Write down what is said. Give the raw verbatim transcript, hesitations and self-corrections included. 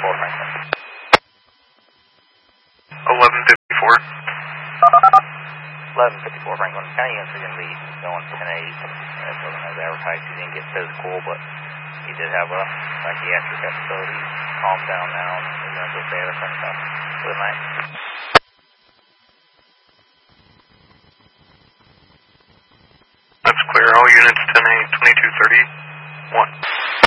fifty-four, Franklin. eleven fifty-four. eleven fifty-four, Franklin. County units are going to be going ten eight. That wasn't as advertised. He didn't get physical, but he did have a psychiatric episode. He's calmed down now, and we're going to go stay at a friend's house for the night. That's clear. All units ten eight, twenty-two thirty-one.